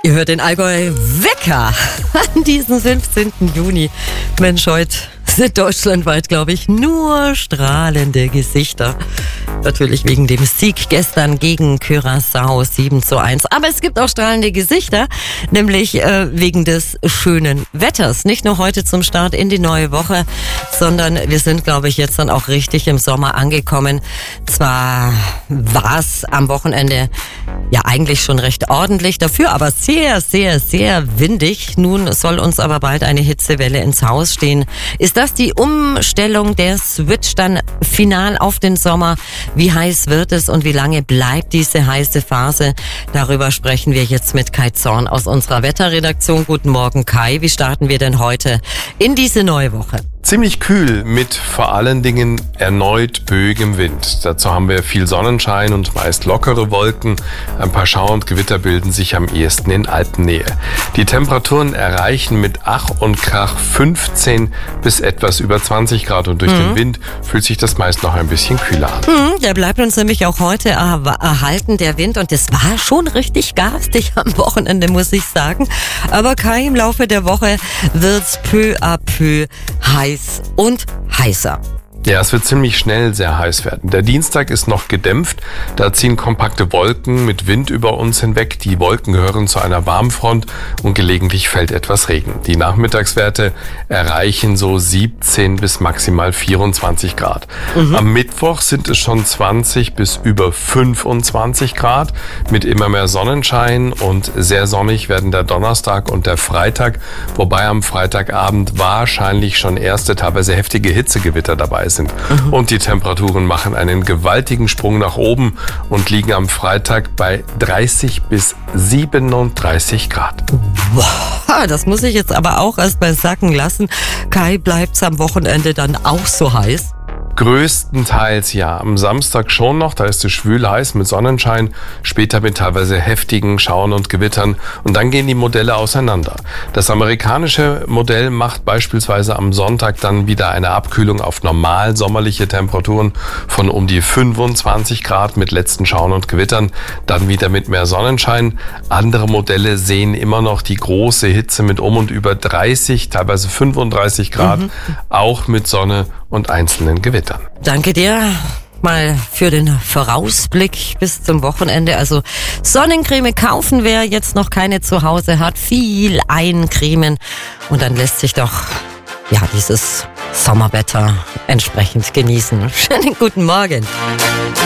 Ihr hört den Allgäu Wecker an diesem 15. Juni. Mensch, heute sind deutschlandweit, glaube ich, nur strahlende Gesichter. Natürlich wegen dem Sieg gestern gegen Curaçao 7:1. Aber es gibt auch strahlende Gesichter, nämlich wegen des schönen Wetters. Nicht nur heute zum Start in die neue Woche, sondern wir sind, glaube ich, jetzt dann auch richtig im Sommer angekommen. Zwar war es am Wochenende ja eigentlich schon recht ordentlich, dafür aber sehr, sehr, sehr windig. Nun soll uns aber bald eine Hitzewelle ins Haus stehen. Ist das die Umstellung, der Switch dann final auf den Sommer? Wie heiß wird es und wie lange bleibt diese heiße Phase? Darüber sprechen wir jetzt mit Kai Zorn aus unserer Wetterredaktion. Guten Morgen, Kai. Wie starten wir denn heute in diese neue Woche? Ziemlich kühl mit vor allen Dingen erneut böigem Wind. Dazu haben wir viel Sonnenschein und meist lockere Wolken. Ein paar Schauer und Gewitter bilden sich am ehesten in Alpennähe. Die Temperaturen erreichen mit Ach und Krach 15 bis etwas über 20 Grad und durch den Wind fühlt sich das meist noch ein bisschen kühler an. Der bleibt uns nämlich auch heute erhalten, der Wind. Und das war schon richtig garstig am Wochenende, muss ich sagen. Aber Kai, im Laufe der Woche wird's peu à peu heiß und heißer. Ja, es wird ziemlich schnell sehr heiß werden. Der Dienstag ist noch gedämpft. Da ziehen kompakte Wolken mit Wind über uns hinweg. Die Wolken gehören zu einer Warmfront und gelegentlich fällt etwas Regen. Die Nachmittagswerte erreichen so 17 bis maximal 24 Grad. Am Mittwoch sind es schon 20 bis über 25 Grad mit immer mehr Sonnenschein und sehr sonnig werden der Donnerstag und der Freitag, wobei am Freitagabend wahrscheinlich schon erste, teilweise heftige Hitzegewitter dabei sind. Und die Temperaturen machen einen gewaltigen Sprung nach oben und liegen am Freitag bei 30 bis 37 Grad. Boah, das muss ich jetzt aber auch erst mal sacken lassen. Kai, bleibt's am Wochenende dann auch so heiß? Größtenteils ja. Am Samstag schon noch, da ist es schwül heiß mit Sonnenschein, später mit teilweise heftigen Schauern und Gewittern und dann gehen die Modelle auseinander. Das amerikanische Modell macht beispielsweise am Sonntag dann wieder eine Abkühlung auf normal sommerliche Temperaturen von um die 25 Grad mit letzten Schauern und Gewittern, dann wieder mit mehr Sonnenschein. Andere Modelle sehen immer noch die große Hitze mit um und über 30, teilweise 35 Grad, auch mit Sonne und einzelnen Gewittern. Danke dir mal für den Vorausblick bis zum Wochenende. Also Sonnencreme kaufen, wer jetzt noch keine zu Hause hat, viel eincremen und dann lässt sich doch dieses Sommerwetter entsprechend genießen. Schönen guten Morgen.